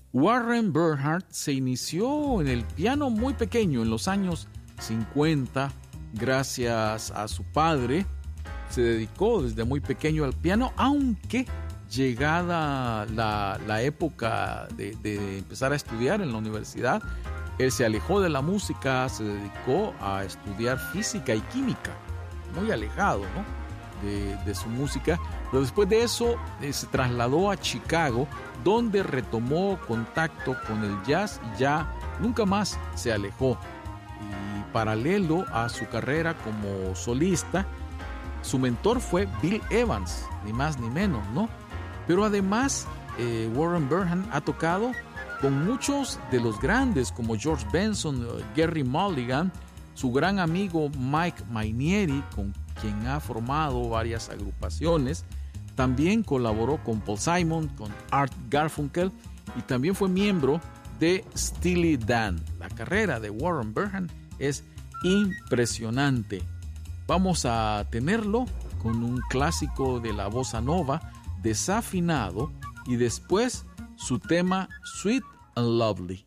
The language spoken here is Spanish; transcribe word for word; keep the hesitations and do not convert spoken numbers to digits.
Warren Bernhardt se inició en el piano muy pequeño, en los años cincuenta, gracias a su padre. Se dedicó desde muy pequeño al piano, aunque llegada la, la época de, de empezar a estudiar en la universidad, él se alejó de la música, se dedicó a estudiar física y química, muy alejado, ¿no?, de, de su música. Pero después de eso eh, se trasladó a Chicago, donde retomó contacto con el jazz y ya nunca más se alejó. Y paralelo a su carrera como solista, su mentor fue Bill Evans, ni más ni menos, ¿no? Pero además, eh, Warren Bernhardt ha tocado con muchos de los grandes como George Benson, Gerry Mulligan, su gran amigo Mike Mainieri, con quien ha formado varias agrupaciones. También colaboró con Paul Simon, con Art Garfunkel, y también fue miembro de Steely Dan. La carrera de Warren Bernhardt es impresionante. Vamos a tenerlo con un clásico de la bossa nova, Desafinado, y después su tema Sweet and Lovely.